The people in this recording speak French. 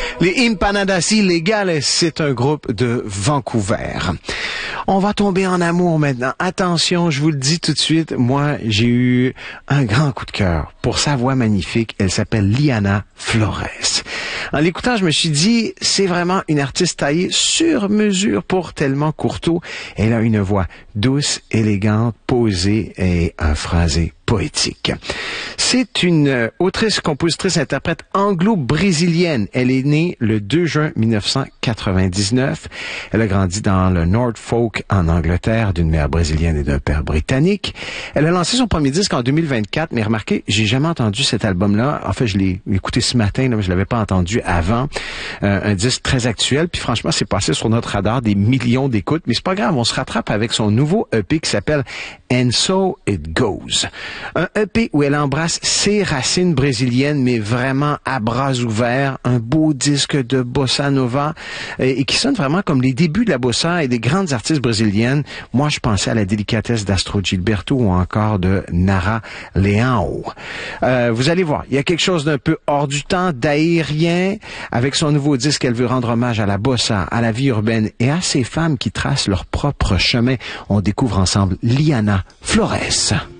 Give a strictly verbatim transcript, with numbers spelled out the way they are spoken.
Les Empanadas Illegales, c'est un groupe de Vancouver. On va tomber en amour maintenant. Attention, je vous le dis tout de suite, moi, j'ai eu un grand coup de cœur pour sa voix magnifique. Elle s'appelle Liana Flores. En l'écoutant, je me suis dit, c'est vraiment une artiste taillée sur mesure pour Thelma Courteau. Elle a une voix douce, élégante, posée et un phrasé poétique. C'est une autrice, compositrice, interprète anglo-brésilienne. Elle est née le deux juin mille neuf cent quatre-vingt-dix-neuf. Elle a grandi dans le Norfolk, en Angleterre, d'une mère brésilienne et d'un père britannique. Elle a lancé son premier disque en deux mille vingt-quatre, mais remarquez, j'ai jamais entendu cet album-là. En fait, je l'ai écouté ce matin, là, mais je l'avais pas entendu avant. Euh, un disque très actuel, puis franchement, c'est passé sur notre radar des millions d'écoutes, mais c'est pas grave, on se rattrape avec son nouveau E P qui s'appelle And So It Goes. Un E P où elle embrasse ses racines brésiliennes, mais vraiment à bras ouverts, un beau disque de bossa nova, et, et qui sonne vraiment comme les débuts de la bossa et des grandes artistes brésiliennes. Moi, je pensais à la délicatesse d'Astro Gilberto ou encore de Nara Leão. Euh, vous allez voir, il y a quelque chose d'un peu hors du temps, d'aérien. Avec son nouveau disque, elle veut rendre hommage à la bossa, à la vie urbaine et à ces femmes qui tracent leur propre chemin. On découvre ensemble Liana Flores.